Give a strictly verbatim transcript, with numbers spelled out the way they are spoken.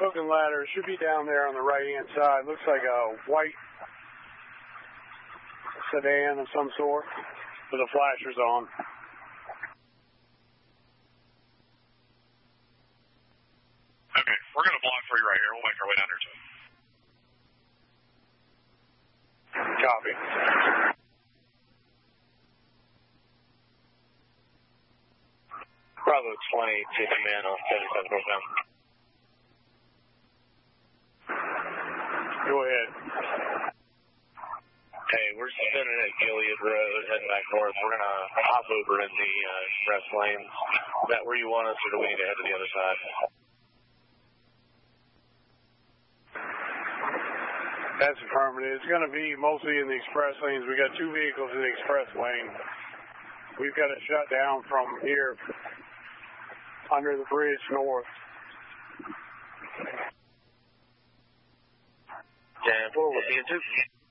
Hook and ladder should be down there on the right-hand side. Looks like a white sedan of some sort with the flashers on. Okay, we're going to block for you right here. We'll make our way down there to it. Copy. Bravo twenty, fifty man on seventy-seven northbound. Go ahead. Hey, we're spinning at Gilead Road, heading back north. We're going to hop over in the uh, express lanes. Is that where you want us, or do we need to head to the other side? That's affirmative. It's going to be mostly in the express lanes. We got two vehicles in the express lane. We've got to shut down from here under the bridge north. ten four, we'll see you too.